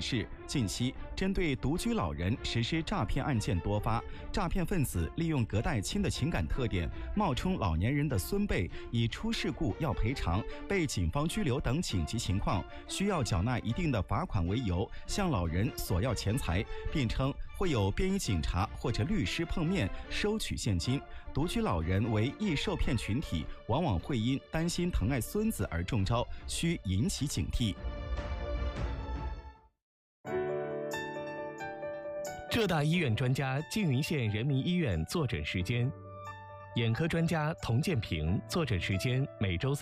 示，近期针对独居老人实施诈骗案件多发，诈骗分子利用隔代亲的情感特点，冒充老年人的孙辈，以出事故要赔偿、被警方拘留等紧急情况需要缴纳一定的罚款为由，向老人索要钱财，并称会有便衣警察或者律师碰面收取现金。独居老人为易受骗群体，往往会因担心疼爱孙子而中招，需引起警惕。 浙大医院专家缙云县人民医院坐诊时间：眼科专家童建平坐诊时间每周3。